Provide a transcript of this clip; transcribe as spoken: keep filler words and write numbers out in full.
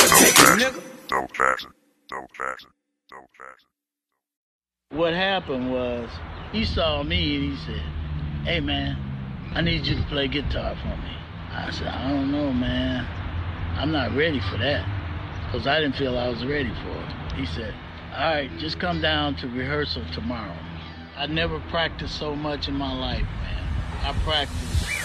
take it, nigga. Don't fasten. Don't fasten. Don't fasten. What happened was, he saw me and he said, hey man, I need you to play guitar for me. I said, I don't know, man. I'm not ready for that. Because I didn't feel I was ready for it. He said, all right, just come down to rehearsal tomorrow. I never practiced so much in my life, man. I practiced